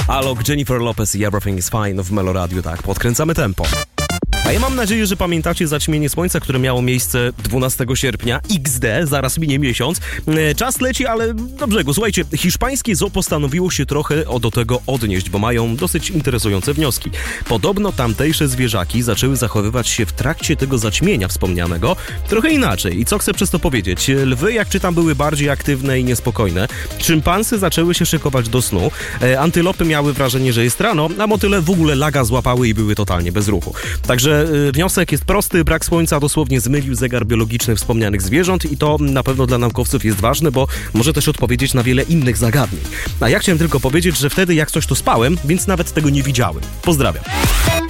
Alok, Jennifer Lopez i Everything is Fine w Melo Radio, tak, podkręcamy tempo. A ja mam nadzieję, że pamiętacie zaćmienie słońca, które miało miejsce 12 sierpnia. XD, zaraz minie miesiąc. Czas leci, ale do brzegu. Słuchajcie, hiszpańskie zoo postanowiło się trochę do tego odnieść, bo mają dosyć interesujące wnioski. Podobno tamtejsze zwierzaki zaczęły zachowywać się w trakcie tego zaćmienia wspomnianego trochę inaczej. I co chcę przez to powiedzieć? Lwy, jak czytam, były bardziej aktywne i niespokojne. Szympansy zaczęły się szykować do snu. Antylopy miały wrażenie, że jest rano, a motyle w ogóle laga złapały i były totalnie bez ruchu. Także wniosek jest prosty, brak słońca dosłownie zmylił zegar biologiczny wspomnianych zwierząt i to na pewno dla naukowców jest ważne, bo może też odpowiedzieć na wiele innych zagadnień. A ja chciałem tylko powiedzieć, że wtedy jak coś to spałem, więc nawet tego nie widziałem. Pozdrawiam.